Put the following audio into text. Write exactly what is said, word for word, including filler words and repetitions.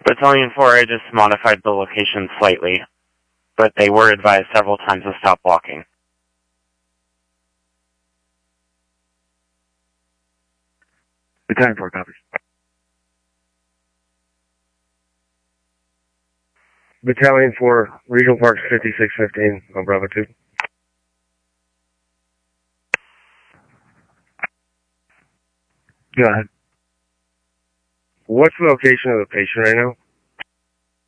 Battalion four, I just modified the location slightly, but they were advised several times to stop walking. Battalion four, copies. Battalion four, Regional Park fifty-six fifteen on Bravo two. Go ahead. What's the location of the patient right now?